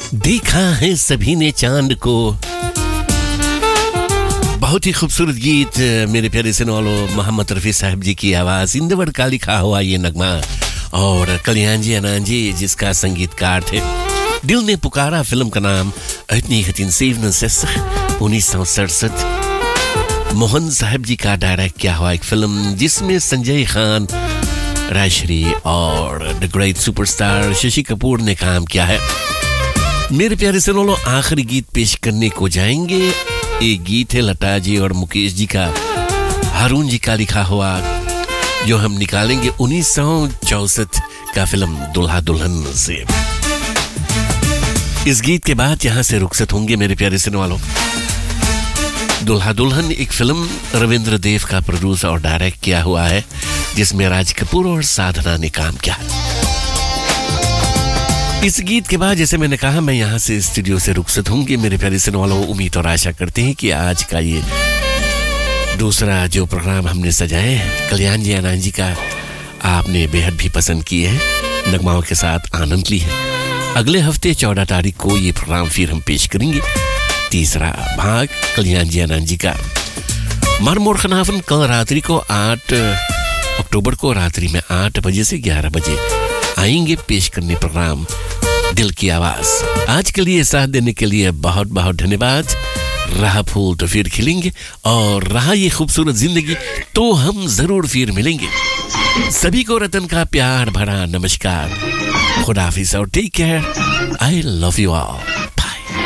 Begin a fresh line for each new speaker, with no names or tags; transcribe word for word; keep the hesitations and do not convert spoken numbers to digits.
देखा है सभी ने चांद को। बहुत ही खूबसूरत गीत मेरे प्यारे सुनने वालों, मोहम्मद रफी साहब जी की आवाज, इंदवर का लिखा हुआ ये नगमा और कल्याण जी अनांजी जिसका संगीतकार थे। दिल ने पुकारा फिल्म का नाम उन्नीस सौ सड़सठ मोहन साहब जी का डायरेक्ट किया हुआ एक फिल्म जिसमें संजय खान, राजश्री और the great superstar Shashi Kapoor ने काम किया है। मेरे प्यारे सुनो लो, आखिरी गीत पेश करने को जाएंगे। एक गीत है लता जी और मुकेश जी का, हारून जी का लिखा हुआ, जो हम निकालेंगे उन्नीस सौ चौसठ का फिल्म दुल्हा दुल्हन से। इस गीत के बाद यहां से रुखसत होंगे मेरे प्यारे सुनने वालों। दुल्हा दुल्हन एक फिल्म रविंद्र देव का प्रोड्यूस और डायरेक्ट किया हुआ है, जिसमें राज कपूर और साधना ने काम किया। इस गीत के बाद जैसे मैंने कहा, मैं यहाँ से स्टूडियो से रुखसत होंगे मेरे प्यारे सुनने वालों। उम्मीद और आशा करते हैं कि आज का ये दूसरा जो प्रोग्राम हमने सजाए हैं कल्याण जी आनंद जी का, आपने बेहद भी पसंद किए हैं, नगमाओं के साथ आनंद ली है। अगले हफ्ते चौदह तारीख को ये प्रोग्राम फिर हम पेश करेंगे, तीसरा भाग कल्याण जी आनंद जी का। मरमोर खनाफन कल रात्रि को आठ अक्टूबर को रात्रि में आठ बजे से ग्यारह बजे आएंगे पेश करने प्रोग्राम दिल की आवाज। आज के लिए साथ देने के लिए बहुत बहुत धन्यवाद। रहा फूल तो फिर खिलेंगे और रहा ये खूबसूरत जिंदगी तो हम जरूर फिर मिलेंगे। सभी को रतन का प्यार भरा नमस्कार, खुदा हाफिज़ और take care. I love you all.